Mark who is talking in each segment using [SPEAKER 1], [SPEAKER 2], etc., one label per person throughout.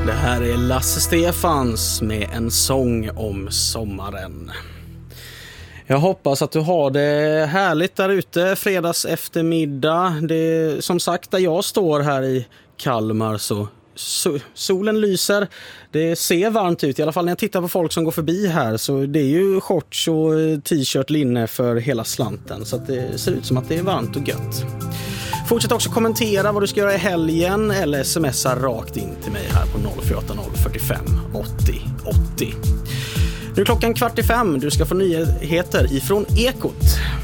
[SPEAKER 1] Det här är Lasse Stefans med en sång om sommaren. Jag hoppas att du har det härligt där ute fredags eftermiddag. Det, som sagt, där jag står här i Kalmar så solen lyser. Det ser varmt ut, i alla fall när jag tittar på folk som går förbi här. Så det är ju shorts och t-shirt, linne för hela slanten. Så att det ser ut som att det är varmt och gött. Fortsätt också kommentera vad du ska göra i helgen eller smsa rakt in till mig här på 048 045 80 80. Nu är klockan 4:45. Du ska få nyheter ifrån Ekot.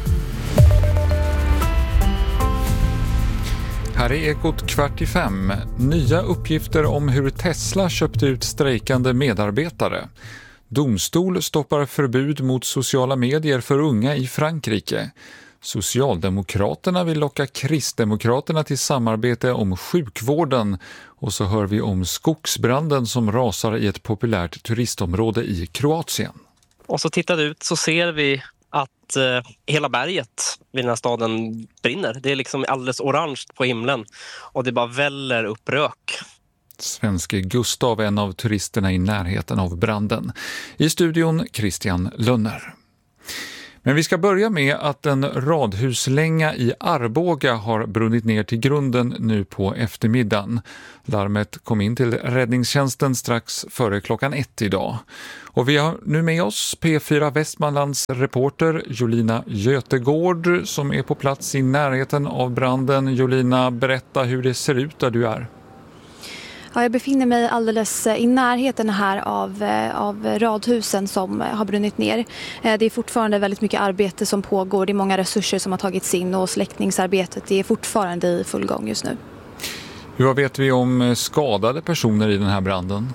[SPEAKER 2] Här är Ekot 4:45. Nya uppgifter om hur Tesla köpte ut strejkande medarbetare. Domstol stoppar förbud mot sociala medier för unga i Frankrike. Socialdemokraterna vill locka Kristdemokraterna till samarbete om sjukvården, och så hör vi om skogsbranden som rasar i ett populärt turistområde i Kroatien.
[SPEAKER 3] Och så tittar vi ut så ser vi att hela berget vid den här staden brinner. Det är liksom alldeles orange på himlen och det bara väller upp rök.
[SPEAKER 2] Svenske Gustav, en av turisterna i närheten av branden. I studion Christian Lönner. Men vi ska börja med att en radhuslänga i Arboga har brunnit ner till grunden nu på eftermiddagen. Larmet kom in till räddningstjänsten strax före klockan 1 idag. Och vi har nu med oss P4 Västmanlands reporter Jolina Götegård som är på plats i närheten av branden. Jolina, berätta hur det ser ut där du är.
[SPEAKER 4] Ja, jag befinner mig alldeles i närheten här av radhusen som har brunnit ner. Det är fortfarande väldigt mycket arbete som pågår. Det är många resurser som har tagits in och släckningsarbetet är fortfarande i full gång just nu.
[SPEAKER 2] Vad vet vi om skadade personer i den här branden?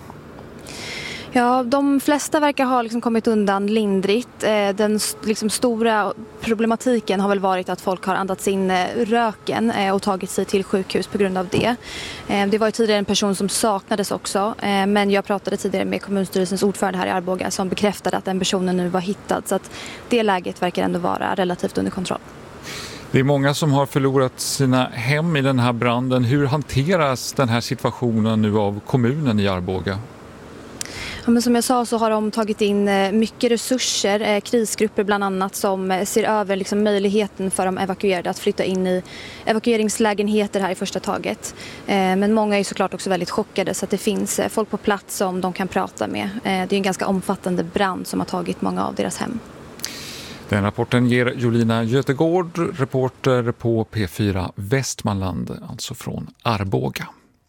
[SPEAKER 4] Ja, de flesta verkar ha kommit undan lindrigt. Den stora problematiken har väl varit att folk har andats in röken och tagit sig till sjukhus på grund av det. Det var ju tidigare en person som saknades också, men jag pratade tidigare med kommunstyrelsens ordförande här i Arboga som bekräftade att den personen nu var hittad, så att det läget verkar ändå vara relativt under kontroll.
[SPEAKER 2] Det är många som har förlorat sina hem i den här branden. Hur hanteras den här situationen nu av kommunen i Arboga?
[SPEAKER 4] Ja, men som jag sa så har de tagit in mycket resurser, krisgrupper bland annat som ser över möjligheten för de evakuerade att flytta in i evakueringslägenheter här i första taget. Men många är såklart också väldigt chockade, så att det finns folk på plats som de kan prata med. Det är en ganska omfattande brand som har tagit många av deras hem.
[SPEAKER 2] Den rapporten ger Jolina Götegård, reporter på P4 Västmanland, alltså från Arboga.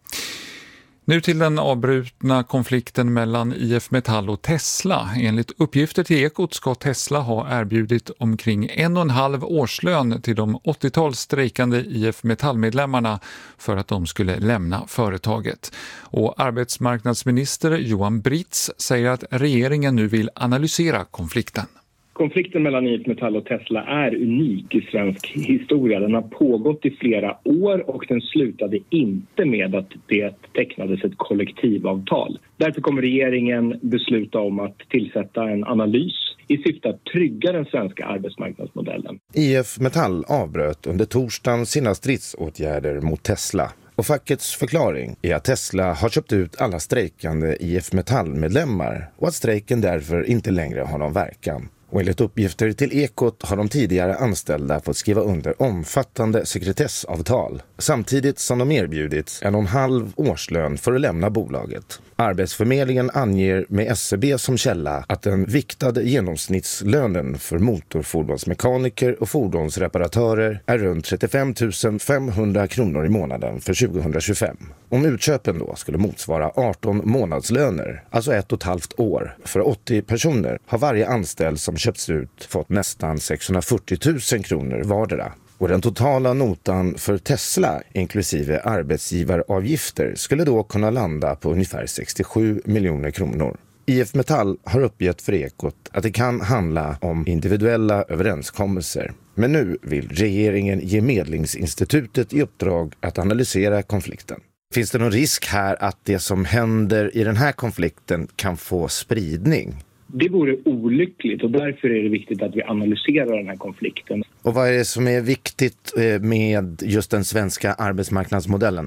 [SPEAKER 2] Nu till den avbrutna konflikten mellan IF Metall och Tesla. Enligt uppgifter till Ekot ska Tesla ha erbjudit omkring 1,5 årslön till de 80-tal strejkande IF Metall-medlemmarna för att de skulle lämna företaget. Och arbetsmarknadsminister Johan Britz säger att regeringen nu vill analysera konflikten.
[SPEAKER 5] Konflikten mellan IF Metall och Tesla är unik i svensk historia. Den har pågått i flera år och den slutade inte med att det tecknades ett kollektivavtal. Därför kommer regeringen besluta om att tillsätta en analys i syfte att trygga den svenska arbetsmarknadsmodellen.
[SPEAKER 6] IF Metall avbröt under torsdagen sina stridsåtgärder mot Tesla. Och fackets förklaring är att Tesla har köpt ut alla strejkande IF Metall-medlemmar och att strejken därför inte längre har någon verkan. Och enligt uppgifter till Ekot har de tidigare anställda fått skriva under omfattande sekretessavtal samtidigt som de erbjudits 1,5 årslön för att lämna bolaget. Arbetsförmedlingen anger med SCB som källa att den viktade genomsnittslönen för motorfordonsmekaniker och fordonsreparatörer är runt 35 500 kronor i månaden för 2025. Om utköpen då skulle motsvara 18 månadslöner, alltså 1,5 år, för 80 personer har varje anställd som köpts ut fått nästan 640 000 kronor vardera. Och den totala notan för Tesla, inklusive arbetsgivaravgifter, skulle då kunna landa på ungefär 67 miljoner kronor. IF Metall har uppgett för Ekot att det kan handla om individuella överenskommelser. Men nu vill regeringen ge Medlingsinstitutet i uppdrag att analysera konflikten. Finns det någon risk här att det som händer i den här konflikten kan få spridning?
[SPEAKER 5] Det vore olyckligt och därför är det viktigt att vi analyserar den här konflikten.
[SPEAKER 6] Och vad är det som är viktigt med just den svenska arbetsmarknadsmodellen då?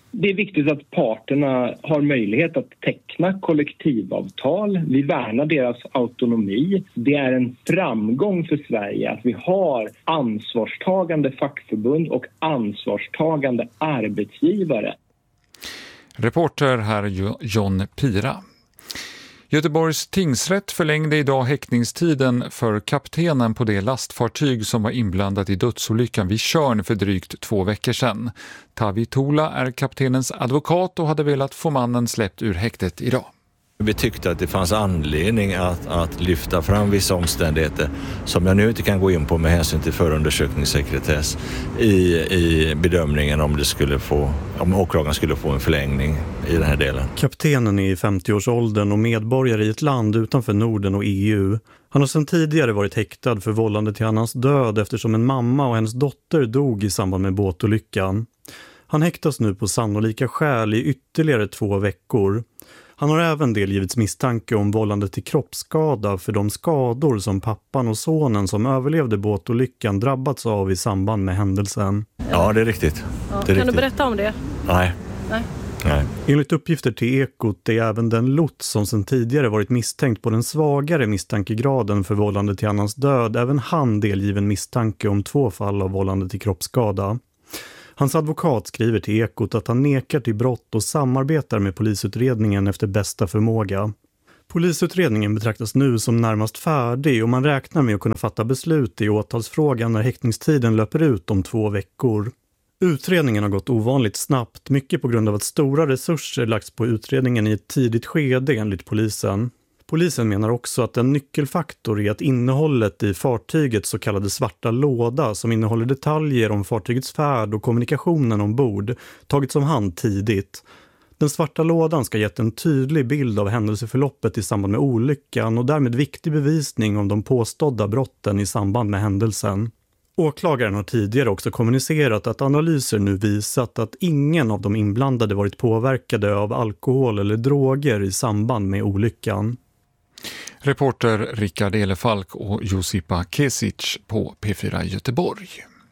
[SPEAKER 5] Det är viktigt att parterna har möjlighet att teckna kollektivavtal. Vi värnar deras autonomi. Det är en framgång för Sverige att vi har ansvarstagande fackförbund och ansvarstagande arbetsgivare.
[SPEAKER 2] Reporter här John Pira. Göteborgs tingsrätt förlängde idag häktningstiden för kaptenen på det lastfartyg som var inblandat i dödsolyckan vid Tjörn för drygt 2 veckor sedan. Tavi Tola är kaptenens advokat och hade velat få mannen släppt ur häktet idag.
[SPEAKER 7] Vi tyckte att det fanns anledning att lyfta fram vissa omständigheter som jag nu inte kan gå in på med hänsyn till förundersökningssekretess i bedömningen om åklagaren skulle få en förlängning i den här delen.
[SPEAKER 8] Kaptenen är i 50-årsåldern och medborgare i ett land utanför Norden och EU. Han har sedan tidigare varit häktad för vållande till annans död eftersom en mamma och hennes dotter dog i samband med båtolyckan. Han häktas nu på sannolika skäl i ytterligare 2 veckor. Han har även delgivits misstanke om vållande till kroppsskada för de skador som pappan och sonen som överlevde båtolyckan drabbats av i samband med händelsen.
[SPEAKER 7] Ja, det är riktigt. Det är
[SPEAKER 9] kan du berätta om det?
[SPEAKER 7] Nej.
[SPEAKER 8] Enligt uppgifter till Ekot är även den lots som sedan tidigare varit misstänkt på den svagare misstankegraden för vållande till annans död, även han delgiven misstanke om 2 fall av vållande till kroppsskada. Hans advokat skriver till Ekot att han nekar till brott och samarbetar med polisutredningen efter bästa förmåga. Polisutredningen betraktas nu som närmast färdig och man räknar med att kunna fatta beslut i åtalsfrågan när häktningstiden löper ut om 2 veckor. Utredningen har gått ovanligt snabbt, mycket på grund av att stora resurser lagts på utredningen i ett tidigt skede enligt polisen. Polisen menar också att en nyckelfaktor är att innehållet i fartygets så kallade svarta låda som innehåller detaljer om fartygets färd och kommunikationen ombord tagits om hand tidigt. Den svarta lådan ska gett en tydlig bild av händelseförloppet i samband med olyckan och därmed viktig bevisning om de påstådda brotten i samband med händelsen. Åklagaren har tidigare också kommunicerat att analyser nu visat att ingen av de inblandade varit påverkade av alkohol eller droger i samband med olyckan.
[SPEAKER 2] Reporter Rickard Elefalk och Josipa Kesic på P4 Göteborg.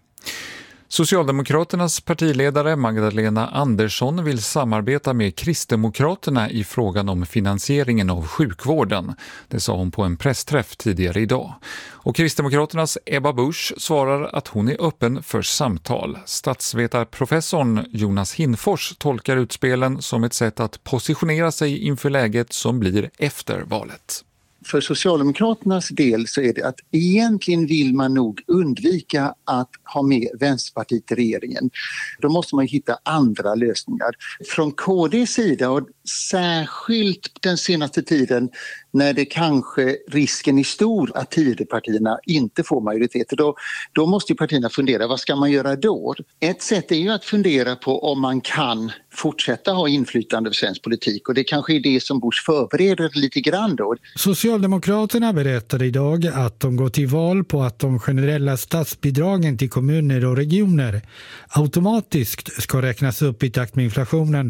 [SPEAKER 2] Socialdemokraternas partiledare Magdalena Andersson vill samarbeta med Kristdemokraterna i frågan om finansieringen av sjukvården. Det sa hon på en pressträff tidigare idag. Och Kristdemokraternas Ebba Busch svarar att hon är öppen för samtal. Statsvetarprofessorn Jonas Hinfors tolkar utspelen som ett sätt att positionera sig inför läget som blir efter valet.
[SPEAKER 10] För Socialdemokraternas del så är det att egentligen vill man nog undvika att ha med Vänsterpartiet i regeringen. Då måste man hitta andra lösningar. Från KDs sida och särskilt den senaste tiden när det kanske risken är stor att Tidöpartierna inte får majoritet. Då måste ju partierna fundera, vad ska man göra då? Ett sätt är ju att fundera på om man kan fortsätta ha inflytande över svensk politik och det kanske är det som Busch förbereder lite grann då.
[SPEAKER 11] Socialdemokraterna berättade idag att de går till val på att de generella statsbidragen till kommuner och regioner automatiskt ska räknas upp i takt med inflationen.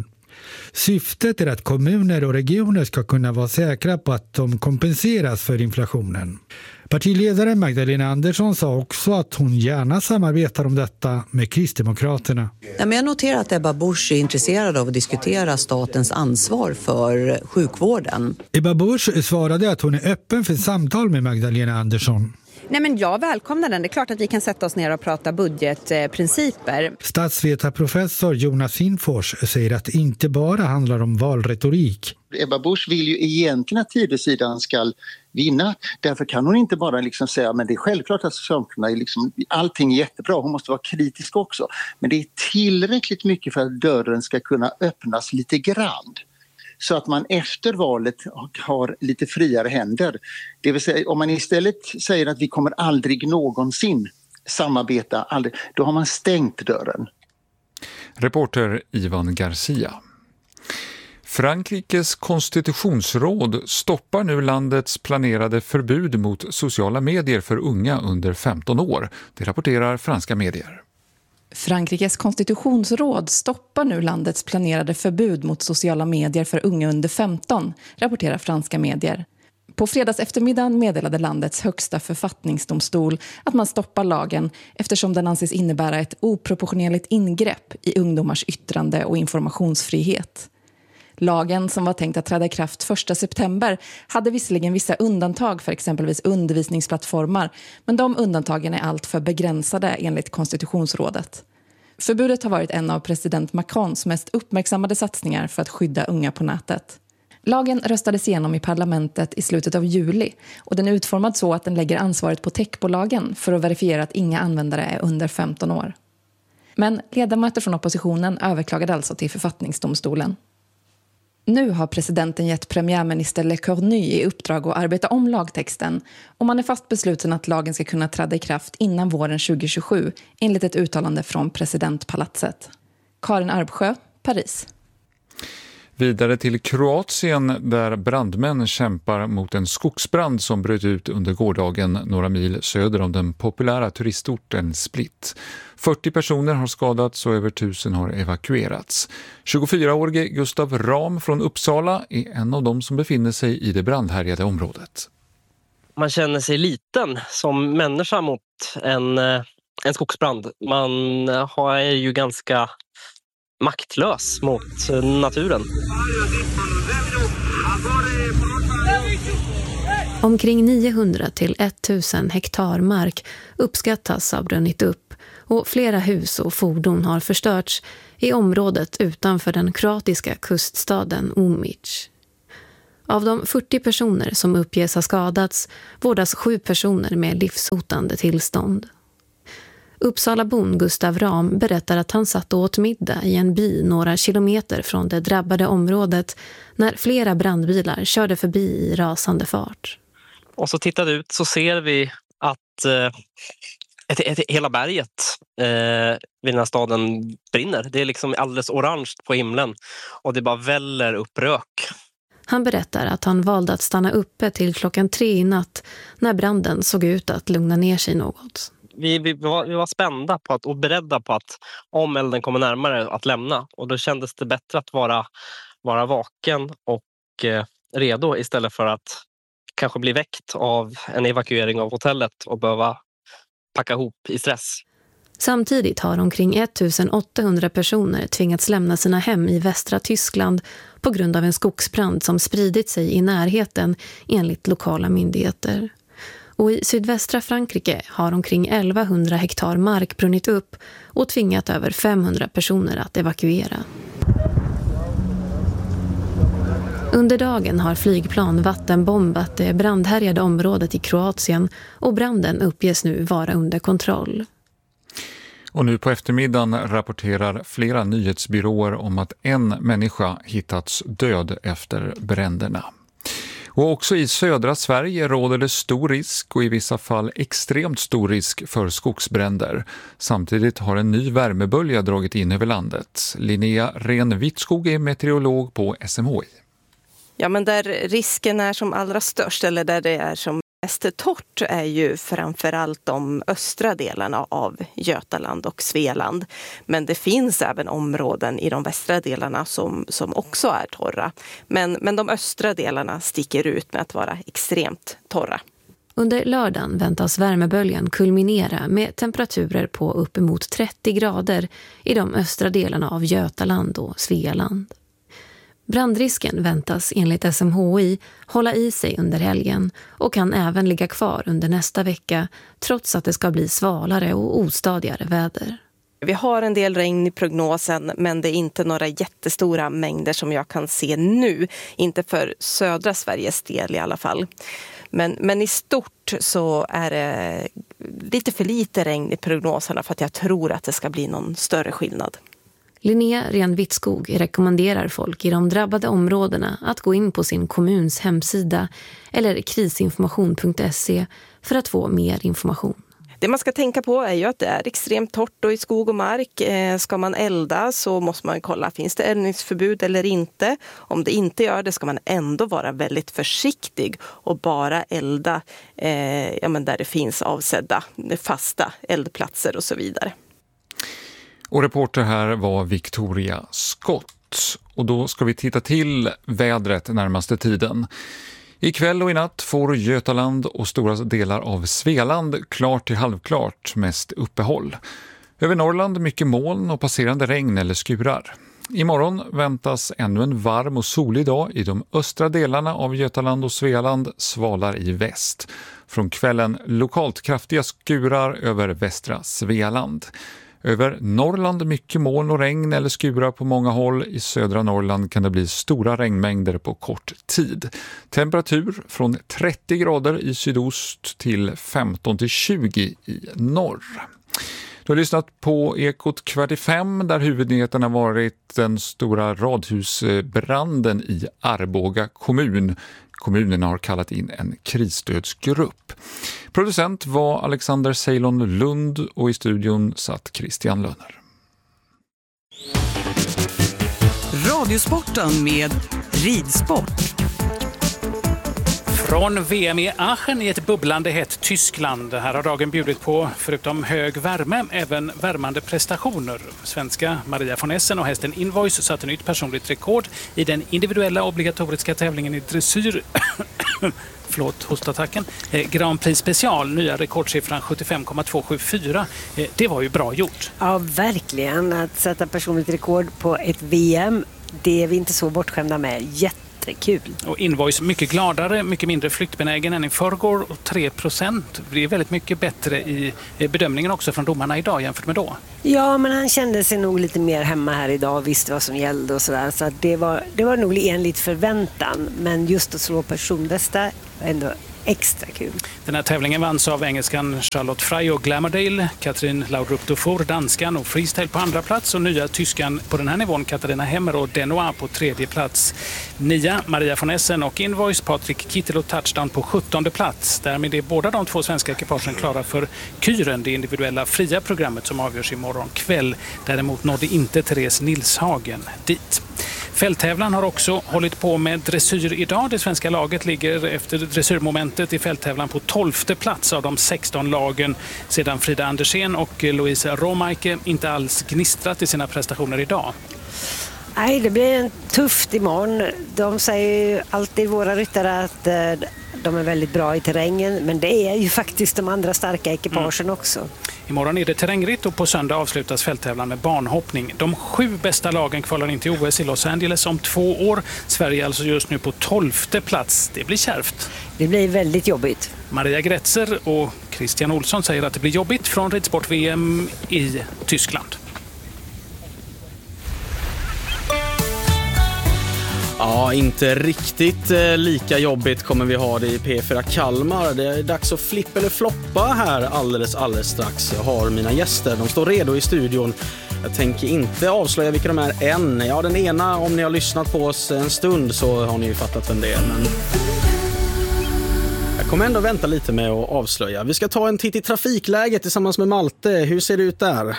[SPEAKER 11] Syftet är att kommuner och regioner ska kunna vara säkra på att de kompenseras för inflationen. Partiledaren Magdalena Andersson sa också att hon gärna samarbetar om detta med Kristdemokraterna.
[SPEAKER 12] Ja, men jag noterar att Ebba Busch är intresserad av att diskutera statens ansvar för sjukvården.
[SPEAKER 11] Ebba Busch svarade att hon är öppen för samtal med Magdalena Andersson.
[SPEAKER 13] Nej, men jag välkomnar den. Det är klart att vi kan sätta oss ner och prata budgetprinciper.
[SPEAKER 11] Statsvetarprofessor Jonas Hinfors säger att det inte bara handlar om valretorik.
[SPEAKER 10] Ebba Busch vill ju egentligen att Tidösidan ska vinna. Därför kan hon inte bara säga men det är självklart att Socialdemokraterna är allting är jättebra. Hon måste vara kritisk också. Men det är tillräckligt mycket för att dörren ska kunna öppnas lite grann. Så att man efter valet har lite friare händer. Det vill säga om man istället säger att vi kommer aldrig någonsin samarbeta, då har man stängt dörren.
[SPEAKER 2] Reporter Ivan Garcia. Frankrikes konstitutionsråd stoppar nu landets planerade förbud mot sociala medier för unga under 15 år. Det rapporterar franska medier.
[SPEAKER 14] Frankrikes konstitutionsråd stoppar nu landets planerade förbud mot sociala medier för unga under 15, rapporterar franska medier. På fredags eftermiddagen meddelade landets högsta författningsdomstol att man stoppar lagen eftersom den anses innebära ett oproportionerligt ingrepp i ungdomars yttrande- och informationsfrihet. Lagen, som var tänkt att träda i kraft 1 september, hade visserligen vissa undantag för exempelvis undervisningsplattformar, men de undantagen är allt för begränsade enligt konstitutionsrådet. Förbudet har varit en av president Macrons mest uppmärksammade satsningar för att skydda unga på nätet. Lagen röstades igenom i parlamentet i slutet av juli och den är utformad så att den lägger ansvaret på techbolagen för att verifiera att inga användare är under 15 år. Men ledamöter från oppositionen överklagade alltså till författningsdomstolen. Nu har presidenten gett premiärminister Le Cornu i uppdrag att arbeta om lagtexten och man är fast besluten att lagen ska kunna träda i kraft innan våren 2027 enligt ett uttalande från presidentpalatset. Karin Arbsjö, Paris.
[SPEAKER 2] Vidare till Kroatien där brandmän kämpar mot en skogsbrand som bröt ut under gårdagen några mil söder om den populära turistorten Split. 40 personer har skadats och över 1000 har evakuerats. 24-årige Gustav Ram från Uppsala är en av dem som befinner sig i det brandhärjade området.
[SPEAKER 3] Man känner sig liten som människa mot en skogsbrand. Man är ju ganska maktlös mot naturen.
[SPEAKER 9] Omkring 900 till 1000 hektar mark uppskattas ha brunnit upp och flera hus och fordon har förstörts i området utanför den kroatiska kuststaden Omić. Av de 40 personer som uppges ha skadats vårdas 7 personer med livshotande tillstånd. Uppsalabon Gustav Ram berättar att han satt och åt middag i en by några kilometer från det drabbade området när flera brandbilar körde förbi i rasande fart.
[SPEAKER 3] Och så tittar ut så ser vi att hela berget vid den här staden brinner. Det är liksom alldeles orange på himlen och det bara väller upp rök.
[SPEAKER 9] Han berättar att han valde att stanna uppe till 3:00 i natt när branden såg ut att lugna ner sig något.
[SPEAKER 3] Vi var spända på och beredda på att om elden kommer närmare att lämna. Och då kändes det bättre att vara vaken och redo istället för att kanske bli väckt av en evakuering av hotellet och behöva packa ihop i stress.
[SPEAKER 9] Samtidigt har omkring 1800 personer tvingats lämna sina hem i västra Tyskland på grund av en skogsbrand som spridit sig i närheten enligt lokala myndigheter. Och i sydvästra Frankrike har omkring 1100 hektar mark brunnit upp och tvingat över 500 personer att evakuera. Under dagen har flygplan vattenbombat det brandhärjade området i Kroatien och branden uppges nu vara under kontroll.
[SPEAKER 2] Och nu på eftermiddagen rapporterar flera nyhetsbyråer om att en människa hittats död efter bränderna. Och också i södra Sverige råder det stor risk och i vissa fall extremt stor risk för skogsbränder. Samtidigt har en ny värmebölja dragit in över landet. Linnea Ren-Wittskog är meteorolog på SMHI.
[SPEAKER 15] Ja, men där risken är som allra störst eller där det är som mest torrt är ju framförallt de östra delarna av Götaland och Svealand. Men det finns även områden i de västra delarna som också är torra. Men de östra delarna sticker ut med att vara extremt torra.
[SPEAKER 9] Under lördagen väntas värmeböljan kulminera med temperaturer på uppemot 30 grader i de östra delarna av Götaland och Svealand. Brandrisken väntas enligt SMHI hålla i sig under helgen och kan även ligga kvar under nästa vecka trots att det ska bli svalare och ostadigare väder.
[SPEAKER 15] Vi har en del regn i prognosen men det är inte några jättestora mängder som jag kan se nu. Inte för södra Sveriges del i alla fall. Men i stort så är det lite för lite regn i prognoserna för att jag tror att det ska bli någon större skillnad.
[SPEAKER 9] Linnea Ren-Wittskog rekommenderar folk i de drabbade områdena att gå in på sin kommuns hemsida eller krisinformation.se för att få mer information.
[SPEAKER 15] Det man ska tänka på är ju att det är extremt torrt och i skog och mark. Ska man elda så måste man kolla, finns det eldningsförbud eller inte? Om det inte gör det ska man ändå vara väldigt försiktig och bara elda där det finns avsedda fasta eldplatser och så vidare.
[SPEAKER 2] Och reporter här var Victoria Skott. Och då ska vi titta till vädret närmaste tiden. Ikväll och i natt får Götaland och stora delar av Svealand klart till halvklart mest uppehåll. Över Norrland mycket moln och passerande regn eller skurar. Imorgon väntas ännu en varm och solig dag i de östra delarna av Götaland och Svealand, svalar i väst. Från kvällen lokalt kraftiga skurar över västra Svealand. Över Norrland mycket moln och regn eller skurar på många håll. I södra Norrland kan det bli stora regnmängder på kort tid. Temperatur från 30 grader i sydost till 15-20 i norr. Du har lyssnat på Ekot 4:45 där huvudnyheterna varit den stora radhusbranden i Arboga kommun. Kommunen har kallat in en krisstödsgrupp. Producent var Alexander Ceylon Lund och i studion satt Christian Lönner.
[SPEAKER 16] Radiosporten med ridsport.
[SPEAKER 17] Från VM i Aachen i ett bubblande hett Tyskland. Här har dagen bjudit på, förutom hög värme, även värmande prestationer. Svenska Maria von Essen och hästen Invoice satte nytt personligt rekord i den individuella obligatoriska tävlingen i dressyr. Förlåt, hostattacken. Grand Prix special, nya rekordsiffran 75,274. Det var ju bra gjort.
[SPEAKER 18] Ja, verkligen. Att sätta personligt rekord på ett VM, det är vi inte så bortskämda med. Jättekul.
[SPEAKER 17] Och Invoice mycket gladare, mycket mindre flyktbenägen än i förrgår och 3%. Det är väldigt mycket bättre i bedömningen också från domarna idag jämfört med då.
[SPEAKER 18] Ja, men han kände sig nog lite mer hemma här idag och visste vad som gällde och sådär. Så att det var nog enligt förväntan. Men just att slå personbästa var ändå extra kul.
[SPEAKER 17] Den här tävlingen vanns av engelskan Charlotte Frey och Glamourdale, Katrin Laudrup-Dufour, danskan och freestyle på andra plats och nya tyskan på den här nivån Katarina Hemmer och Denois på tredje plats. Nia, Maria von Essen och Invoice, Patrik Kittel och Touchdown på 17:e plats. Därmed är båda de två svenska ekipagen klara för Kyren, det individuella fria programmet som avgörs imorgon kväll. Däremot nådde inte Therese Nilshagen dit. Fälttävlan har också hållit på med dressyr idag. Det svenska laget ligger efter dressyrmomentet i fälttävlan på 12:e plats av de 16 lagen sedan Frida Andersén och Louise Romaike inte alls gnistrat i sina prestationer idag.
[SPEAKER 18] Nej, det blir en tufft imorgon. De säger ju alltid, våra ryttare, att de är väldigt bra i terrängen, men det är ju faktiskt de andra starka ekipagen också.
[SPEAKER 17] Imorgon är det terrängritt och på söndag avslutas fälttävlan med banhoppning. De 7 bästa lagen kvalar in till OS i Los Angeles om 2 år. Sverige är alltså just nu på 12:e plats. Det blir kärvt.
[SPEAKER 18] Det blir väldigt jobbigt.
[SPEAKER 17] Maria Gretzer och Christian Olsson säger att det blir jobbigt från ridsport-VM i Tyskland. Ja, inte riktigt lika jobbigt kommer vi ha det i P4 Kalmar. Det är dags att flippa eller floppa här alldeles strax. Jag har mina gäster, de står redo i studion. Jag tänker inte avslöja vilka de är än. Ja, den ena, om ni har lyssnat på oss en stund så har ni ju fattat vem det är. Men jag kommer ändå vänta lite med att avslöja. Vi ska ta en titt i trafikläget tillsammans med Malte. Hur ser det ut där?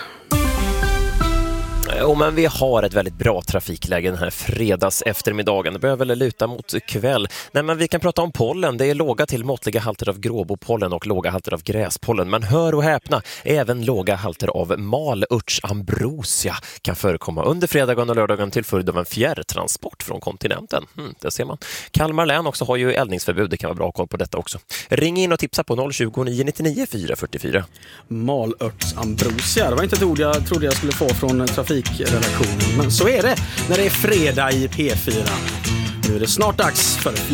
[SPEAKER 19] Men vi har ett väldigt bra trafikläge den här fredags eftermiddagen. Det börjar väl luta mot kväll. Nej, men vi kan prata om pollen. Det är låga till måttliga halter av gråbopollen och låga halter av gräspollen. Men hör och häpna, även låga halter av malörtsambrosia kan förekomma under fredagen och lördagen till följd av en fjärrtransport från kontinenten. Det ser man. Kalmar län också har ju eldningsförbud. Det kan vara bra koll på detta också. Ring in och tipsa på 020 999 444.
[SPEAKER 17] Malörtsambrosia, det var inte ett ord jag trodde jag skulle få från trafikredaktionen. Men så är det när det är fredag i P4. Nu är det snart dags för